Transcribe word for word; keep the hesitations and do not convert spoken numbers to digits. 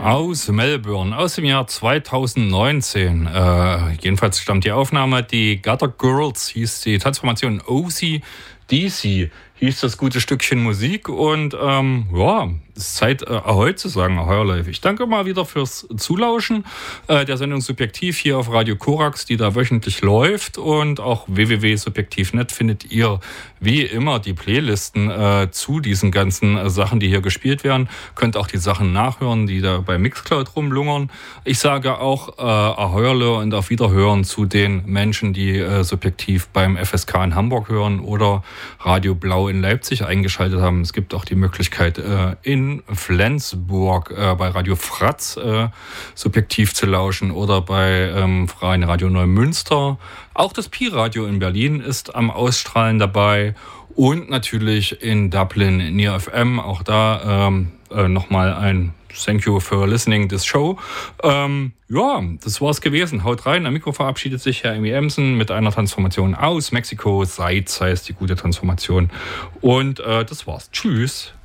Aus Melbourne, aus dem Jahr zweitausendneunzehn. Äh, jedenfalls stammt die Aufnahme. Die Gutter Girls hieß die Transformation. O C D C hieß das gute Stückchen Musik. Und ähm, ja, es ist Zeit, äh, Ahoi zu sagen, Ahoi Live. Ich danke mal wieder fürs Zulauschen äh, der Sendung Subjektiv hier auf Radio Korax, die da wöchentlich läuft. Und auch w w w punkt subjektiv punkt net findet ihr wie immer die Playlisten äh, zu diesen ganzen äh, Sachen, die hier gespielt werden. Könnt auch die Sachen nachhören, die da bei Mixcloud rumlungern. Ich sage auch äh, Ahoi und auf Wiederhören zu den Menschen, die äh, Subjektiv beim F S K in Hamburg hören oder Radio Blau in Leipzig eingeschaltet haben. Es gibt auch die Möglichkeit, äh, in Flensburg äh, bei Radio Fratz äh, subjektiv zu lauschen oder bei ähm, Freien Radio Neumünster. Auch das Pi-Radio in Berlin ist am Ausstrahlen dabei und natürlich in Dublin, in N I R F M. Auch da ähm, äh, nochmal ein Thank you for listening this show. Ähm, ja, das war's gewesen. Haut rein. Am Mikro verabschiedet sich Herr Emmy Emsen mit einer Transformation aus Mexiko. Seitz heißt die gute Transformation. Und äh, das war's. Tschüss.